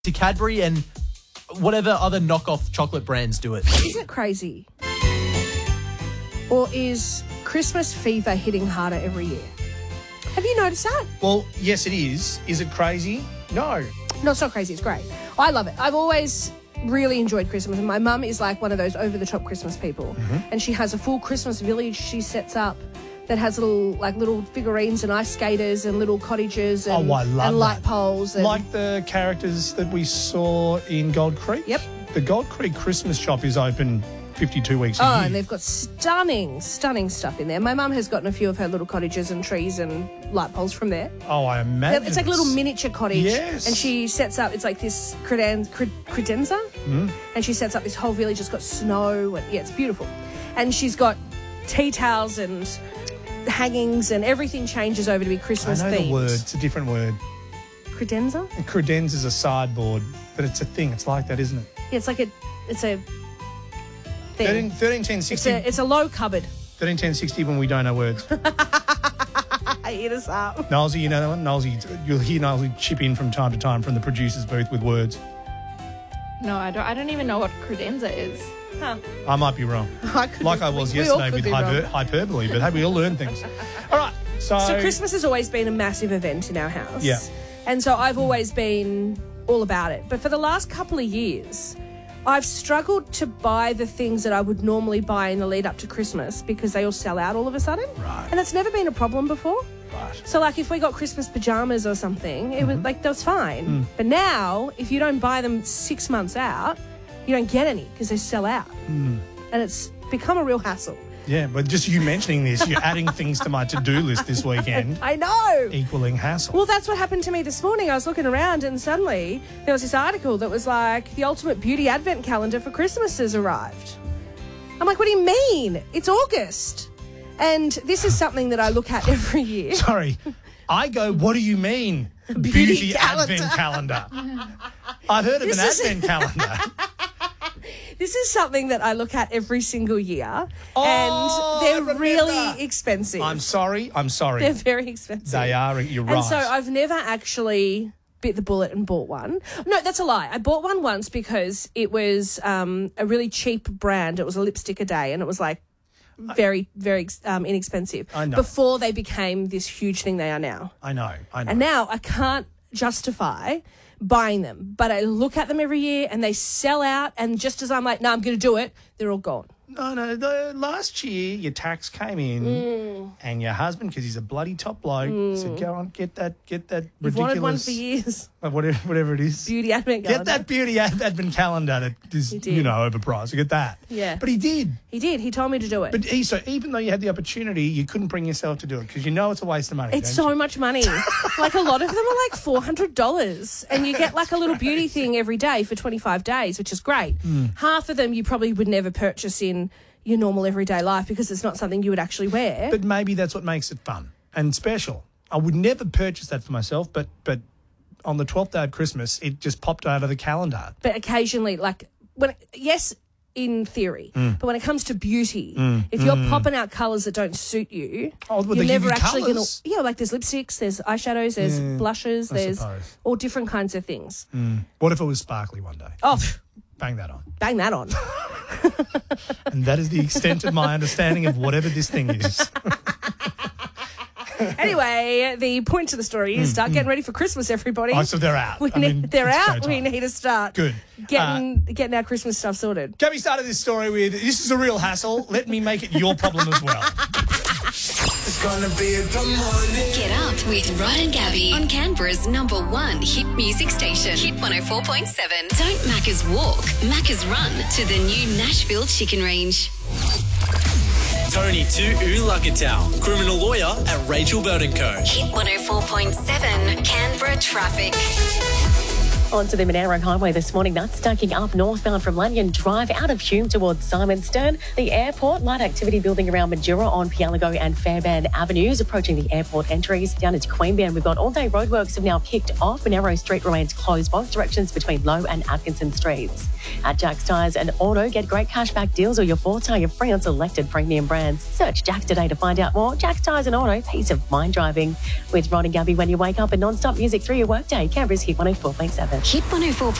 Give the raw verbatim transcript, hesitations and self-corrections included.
to Cadbury and whatever other knockoff chocolate brands do it. Isn't it crazy? Or is Christmas fever hitting harder every year? Have you noticed that? Well, yes, it is. Is it crazy? No. No, it's not crazy. It's great. I love it. I've always really enjoyed Christmas. And my mum is like one of those over-the-top Christmas people. Mm-hmm. And she has a full Christmas village she sets up that has little like little figurines and ice skaters and little cottages and, Oh, I love and light that. poles. And Like the characters that we saw in Gold Creek? Yep. The Gold Creek Christmas shop is open fifty-two weeks a Oh, year. and they've got stunning, stunning stuff in there. My mum has gotten a few of her little cottages and trees and light poles from there. Oh, I imagine. It's like a little miniature cottage. Yes. And she sets up, it's like this creden- cred- credenza. Mm. And she sets up this whole village. It's got snow. And, yeah, it's beautiful. And she's got tea towels and hangings and everything changes over to be I Christmas know themed. the word. It's a different word. Credenza? Credenza is a sideboard, but it's a thing. It's like that, isn't it? Yeah, it's like a, it's a thing. thirteen, thirteen ten it's, sixty. a, it's a low cupboard. thirteen ten sixty when we don't know words. Hit us up. Nolsey, you know that one? Nolsey, you'll hear Nolsey chip in from time to time from the producer's booth with words. No, I don't. I don't even know what credenza is. Huh. I might be wrong. I could Like be- I was we- we all yesterday could with be hyper, wrong. hyperbole, but hey, we all learn things. All right, so... So Christmas has always been a massive event in our house. Yeah. And so I've always been all about it. But for the last couple of years, I've struggled to buy the things that I would normally buy in the lead up to Christmas because they all sell out all of a sudden. Right. And that's never been a problem before. Right. So, like, if we got Christmas pajamas or something, it was like, that was fine. Mm. But now, if you don't buy them six months out, you don't get any because they sell out. Mm. And it's become a real hassle. Yeah, but just you mentioning this, you're adding things to my to-do list this weekend, I know. equaling hassle. Well, that's what happened to me this morning. I was looking around and suddenly there was this article that was like, the ultimate beauty advent calendar for Christmas has arrived. I'm like, what do you mean? It's August. And this is something that I look at every year. Sorry, I go, what do you mean, beauty, Beauty calendar. advent calendar? I've heard of This an is- advent calendar. This is something that I look at every single year. Oh, and I they're remember. really expensive. I'm sorry, I'm sorry. They're very expensive. They are, you're right. And so I've never actually bit the bullet and bought one. No, that's a lie. I bought one once because it was um, a really cheap brand. It was a lipstick a day and it was like very, very um, inexpensive. I know. Before they became this huge thing they are now. I know, I know. And now I can't justify buying them. But I look at them every year and they sell out. And just as I'm like, no, I'm going to do it, they're all gone. No, no, the, last year your tax came in Mm. and your husband, because he's a bloody top bloke, said, go on, get that, get that You've ridiculous... wanted one for years. uh, Whatever, whatever it is. Beauty advent Get calendar. that beauty ad- advent calendar that is, He did. you know, overpriced. Get that. Yeah. But he did. He did. He told me to do it. But he, so even though you had the opportunity, you couldn't bring yourself to do it because you know it's a waste of money. It's don't so you? much money. Like, a lot of them are like four hundred dollars. And you get like a little beauty thing every day for twenty-five days, which is great. Mm. Half of them you probably would never purchase in your normal everyday life because it's not something you would actually wear. But maybe that's what makes it fun and special. I would never purchase that for myself, but but on the twelfth day of Christmas, it just popped out of the calendar. But occasionally, like, when yes, in theory, Mm. but when it comes to beauty, if you're popping out colours that don't suit you, Oh, well, you're they give never you actually going to... colours? Yeah, like there's lipsticks, there's eyeshadows, there's Yeah, blushes, I there's suppose. all different kinds of things. What if it was sparkly one day? Oh, pff, Bang that on. bang that on. And that is the extent of my understanding of whatever this thing is. Anyway, the point to the story is start getting ready for Christmas, everybody. Oh, so they're out. We I need, mean, they're it's out. go We time. need to start Good. getting getting our Christmas stuff sorted. Gabby started this story with, this is a real hassle. Let me make it your problem as well. It's gonna be a good morning. Get up with Rod and Gabby on Canberra's number one hit music station, Hit one oh four point seven. Don't Macca's walk, Macca's run to the new Nashville Chicken Range. Tony to Ulakatau, criminal lawyer at Rachel Bird and Co. Hit one oh four point seven, Canberra traffic. Onto the Monaro Highway this morning. That's stacking up northbound from Lanyon Drive out of Hume towards Simon Stern. The airport, light activity building around Majura on Pialago and Fairbairn Avenues, approaching the airport entries. Down into Queanbeyan, we've got all-day roadworks have now kicked off. Monaro Street remains closed both directions between Low and Atkinson Streets. At Jack's Tyres and Auto, get great cashback deals or your four tyre free on selected premium brands. Search Jack's today to find out more. Jack's Tyres and Auto, peace of mind driving. With Rod and Gabby when you wake up and non-stop music through your workday. Canberra's Hit one oh four point seven. Hit one oh four.